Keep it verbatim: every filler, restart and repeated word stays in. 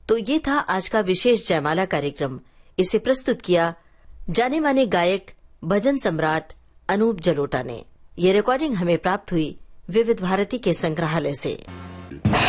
तो ये था आज का विशेष जयमाला कार्यक्रम। इसे प्रस्तुत किया जाने माने गायक भजन सम्राट अनूप जलोटा ने। ये रिकॉर्डिंग हमें प्राप्त हुई विविध भारती के संग्रहालय से।